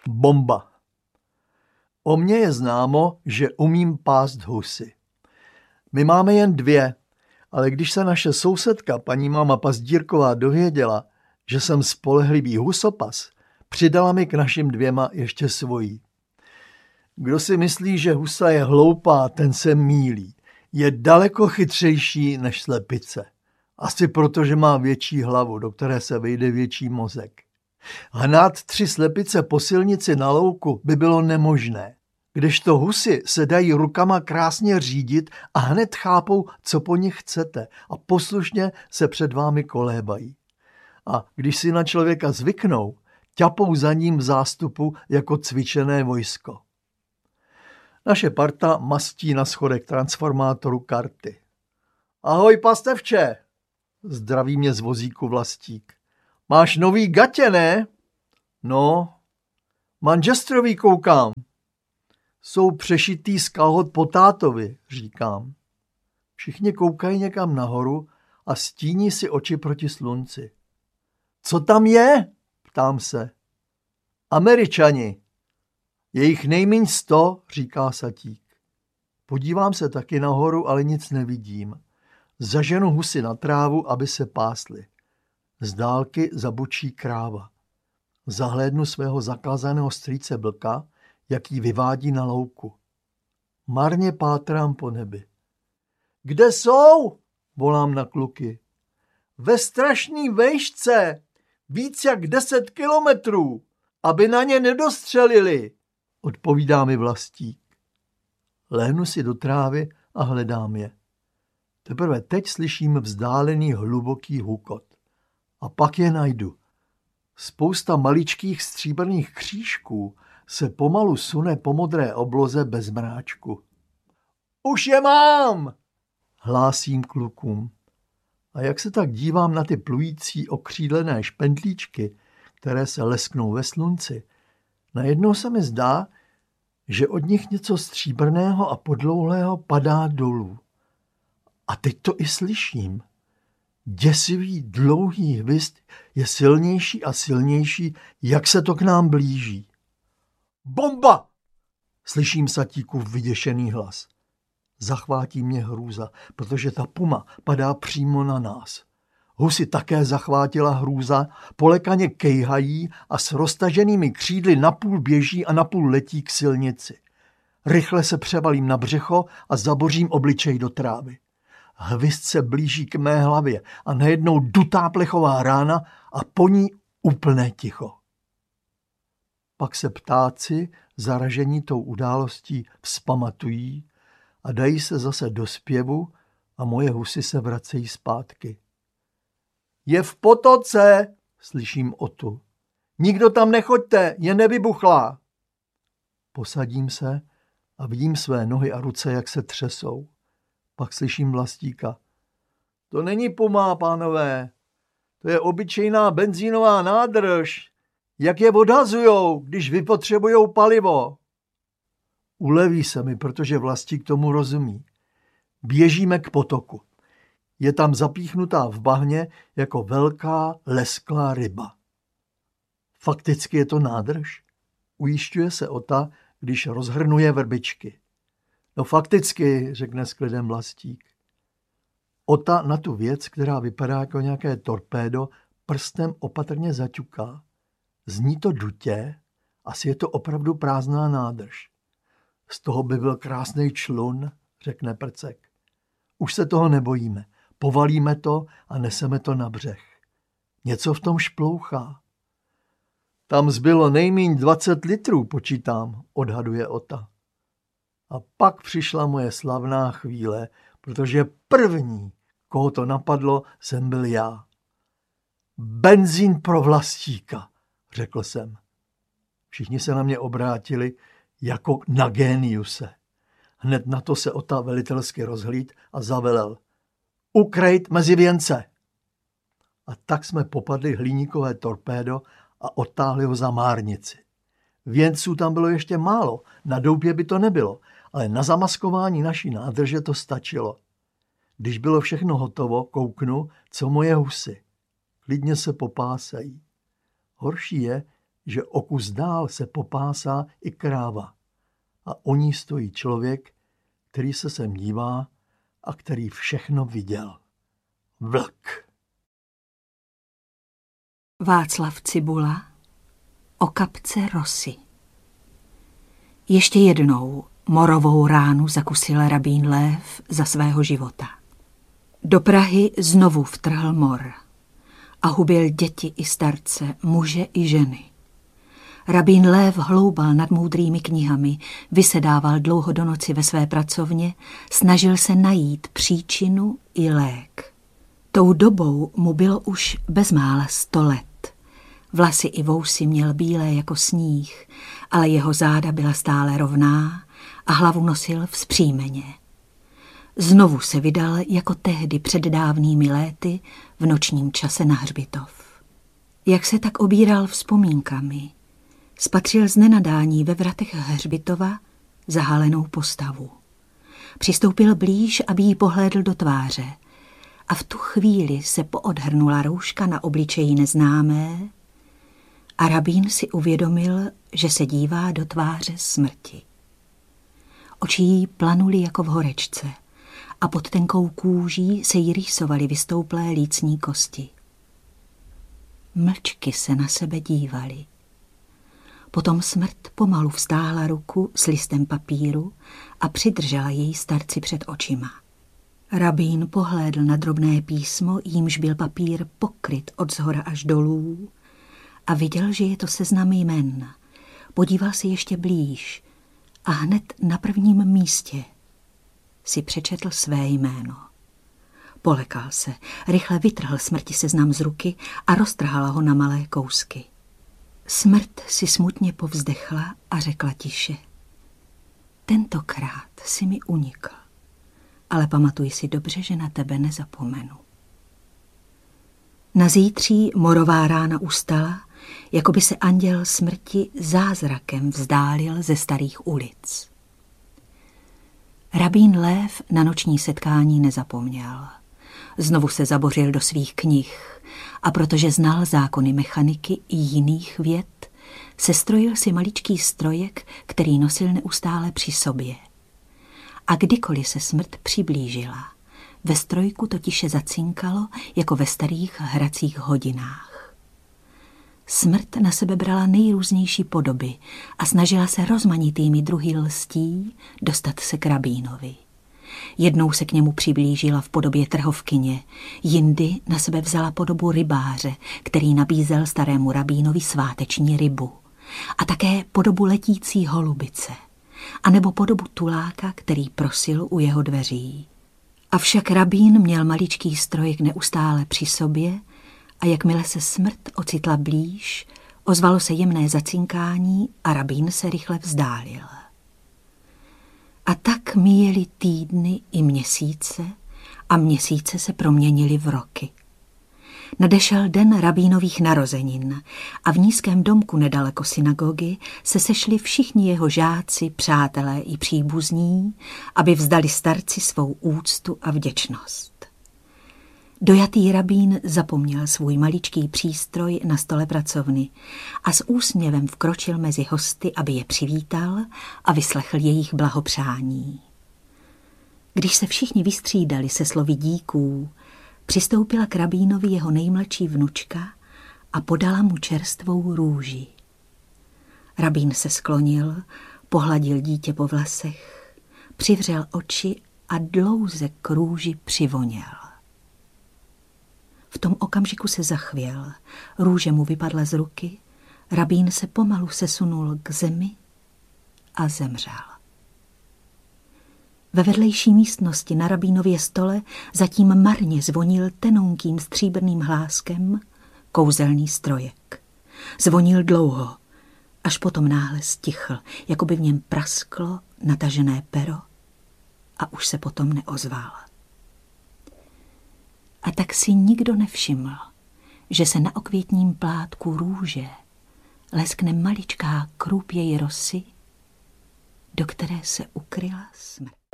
Bomba. O mně je známo, že umím pást husy. My máme jen 2, ale když se naše sousedka, paní máma Pazdírková, dověděla, že jsem spolehlivý husopas, přidala mi k našim 2 ještě svojí. Kdo si myslí, že husa je hloupá, ten se mýlí. Je daleko chytřejší než slepice. Asi proto, že má větší hlavu, do které se vejde větší mozek. Hnát 3 slepice po silnici na louku by bylo nemožné. Kdežto husy se dají rukama krásně řídit a hned chápou, co po nich chcete a poslušně se před vámi kolébají. A když si na člověka zvyknou, ťapou za ním v zástupu jako cvičené vojsko. Naše parta mastí na schodek transformátoru karty. Ahoj, pastevče, zdraví mě z vozíku Vlastík. Máš nový gatě, ne? No, Manchesterový koukám. Jsou přešitý z kalhot po tátovi, říkám. Všichni koukají někam nahoru a stíní si oči proti slunci. Co tam je? Ptám se. Američani. Je jich nejméně 100, říká Satík. Podívám se taky nahoru, ale nic nevidím. Zaženu husy na trávu, aby se pásly. Z dálky zabučí kráva. Zahlédnu svého zakázaného strýce Blka, jak ji vyvádí na louku. Marně pátrám po nebi. Kde jsou? Volám na kluky. Ve strašný vejšce, víc jak 10 kilometrů, aby na ně nedostřelili, odpovídá mi Vlastík. Lehnu si do trávy a hledám je. Teprve teď slyším vzdálený hluboký hukot. A pak je najdu. Spousta maličkých stříbrných křížků se pomalu sune po modré obloze bez mráčku. Už je mám, hlásím klukům. A jak se tak dívám na ty plující okřídlené špendlíčky, které se lesknou ve slunci, najednou se mi zdá, že od nich něco stříbrného a podlouhlého padá dolů. A teď to i slyším. Děsivý, dlouhý hvizd je silnější a silnější, jak se to k nám blíží. Bomba! Slyším Satíkův vyděšený hlas. Zachvátí mě hrůza, protože ta puma padá přímo na nás. Husy také zachvátila hrůza, polekaně kejhají a s roztaženými křídly napůl běží a napůl letí k silnici. Rychle se převalím na břicho a zabořím obličej do trávy. Hvizd se blíží k mé hlavě a najednou dutá plechová rána a po ní úplné ticho. Pak se ptáci, zaražení tou událostí, vzpamatují a dají se zase do zpěvu a moje husy se vracejí zpátky. Je v potoce, slyším Otu. Nikdo tam nechoďte, je nevybuchlá. Posadím se a vidím své nohy a ruce, jak se třesou. Pak slyším Vlastíka. To není puma, pánové. To je obyčejná benzínová nádrž. Jak je odhazujou, když vypotřebujou palivo. Uleví se mi, protože Vlastík tomu rozumí. Běžíme k potoku. Je tam zapíchnutá v bahně jako velká lesklá ryba. Fakticky je to nádrž? Ujišťuje se Ota, když rozhrnuje vrbičky. No fakticky, řekne s klidem Vlastík. Ota na tu věc, která vypadá jako nějaké torpédo, prstem opatrně zaťuká. Zní to dutě, asi je to opravdu prázdná nádrž. Z toho by byl krásný člun, řekne Prcek. Už se toho nebojíme. Povalíme to a neseme to na břeh. Něco v tom šplouchá. Tam zbylo nejmíň 20 litrů, počítám, odhaduje Ota. A pak přišla moje slavná chvíle, protože první, koho to napadlo, jsem byl já. Benzín pro Vlastíka, řekl jsem. Všichni se na mě obrátili jako na géniuse. Hned na to se Ota velitelsky rozhlíd a zavelel. Ukrejt mezi věnce. A tak jsme popadli hliníkové torpédo a odtáhli ho za márnici. Věnců tam bylo ještě málo, na doupě by to nebylo, ale na zamaskování naší nádrže to stačilo. Když bylo všechno hotovo, kouknu, co moje husy. Klidně se popásají. Horší je, že o kus dál se popásá i kráva a o ní stojí člověk, který se sem dívá a který všechno viděl. Vlk. Václav Cibula o kapce Rosy. Ještě jednou morovou ránu zakusil rabín Lév za svého života. Do Prahy znovu vtrhl mor a hubil děti i starce, muže i ženy. Rabín Lév hloubal nad moudrými knihami, vysedával dlouho do noci ve své pracovně, snažil se najít příčinu i lék. Tou dobou mu bylo už bezmála 100 let. Vlasy i vousy měl bílé jako sníh, ale jeho záda byla stále rovná a hlavu nosil vzpřímeně. Znovu se vydal jako tehdy před dávnými léty v nočním čase na hřbitov. Jak se tak obíral vzpomínkami, spatřil z nenadání ve vratech hřbitova zahalenou postavu. Přistoupil blíž, aby jí pohlédl do tváře a v tu chvíli se poodhrnula rouška na obličeji neznámé a rabín si uvědomil, že se dívá do tváře smrti. Oči jí planuly jako v horečce a pod tenkou kůží se jí rýsovaly vystouplé lícní kosti. Mlčky se na sebe dívaly. Potom smrt pomalu vztáhla ruku s listem papíru a přidržela jej starci před očima. Rabín pohlédl na drobné písmo, jímž byl papír pokryt od zhora až dolů a viděl, že je to seznam jmen. Podíval se ještě blíž a hned na prvním místě si přečetl své jméno. Polekal se, rychle vytrhl smrti seznam z ruky a roztrhala ho na malé kousky. Smrt si smutně povzdechla a řekla tiše: tentokrát si mi unikl, ale pamatuj si dobře, že na tebe nezapomenu. Na zítří morová rána ustala, jako by se anděl smrti zázrakem vzdálil ze starých ulic. Rabín Lév na noční setkání nezapomněl. Znovu se zabořil do svých knih a protože znal zákony mechaniky i jiných věd, sestrojil si maličký strojek, který nosil neustále při sobě. A kdykoliv se smrt přiblížila, ve strojku to tiše zacinkalo, jako ve starých hracích hodinách. Smrt na sebe brala nejrůznější podoby a snažila se rozmanitými druhy lstí dostat se k rabínovi. Jednou se k němu přiblížila v podobě trhovkyně, jindy na sebe vzala podobu rybáře, který nabízel starému rabínovi sváteční rybu, a také podobu letící holubice, anebo podobu tuláka, který prosil u jeho dveří. Avšak rabín měl maličký strojek neustále při sobě a jakmile se smrt ocitla blíž, ozvalo se jemné zacinkání a rabín se rychle vzdálil. A tak míjely týdny i měsíce a měsíce se proměnily v roky. Nadešel den rabínových narozenin a v nízkém domku nedaleko synagogy se sešli všichni jeho žáci, přátelé i příbuzní, aby vzdali starci svou úctu a vděčnost. Dojatý rabín zapomněl svůj maličký přístroj na stole pracovny a s úsměvem vkročil mezi hosty, aby je přivítal a vyslechl jejich blahopřání. Když se všichni vystřídali se slovy díků, přistoupila k rabínovi jeho nejmladší vnučka a podala mu čerstvou růži. Rabín se sklonil, pohladil dítě po vlasech, přivřel oči a dlouze k růži přivoněl. V tom okamžiku se zachvěl, růže mu vypadla z ruky, rabín se pomalu sesunul k zemi a zemřel. Ve vedlejší místnosti na rabínově stole zatím marně zvonil tenounkým stříbrným hláskem kouzelný strojek. Zvonil dlouho, až potom náhle stichl, jako by v něm prasklo natažené pero a už se potom neozval. A tak si nikdo nevšiml, že se na okvětním plátku růže leskne maličká krůpěj rosy, do které se ukryla smrt.